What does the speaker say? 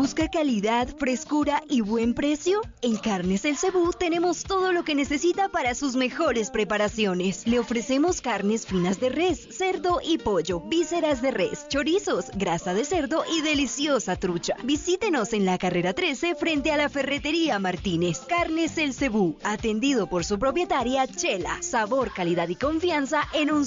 ¿Busca calidad, frescura y buen precio? En Carnes El Cebú tenemos todo lo que necesita para sus mejores preparaciones. Le ofrecemos carnes finas de res, cerdo y pollo, vísceras de res, chorizos, grasa de cerdo y deliciosa trucha. Visítenos en la carrera 13 frente a la Ferretería Martínez. Carnes El Cebú, atendido por su propietaria Chela. Sabor, calidad y confianza en un